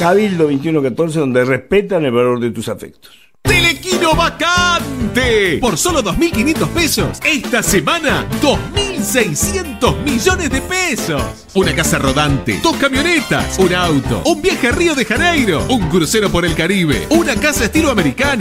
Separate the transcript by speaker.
Speaker 1: Cabildo 2114, donde respetan el valor de tus afectos.
Speaker 2: Telequino vacante. Por solo 2.500 pesos. Esta semana, 2.600 millones de pesos. Una casa rodante, 2 camionetas, un auto, un viaje a Río de Janeiro, un crucero por el Caribe, una casa estilo americana.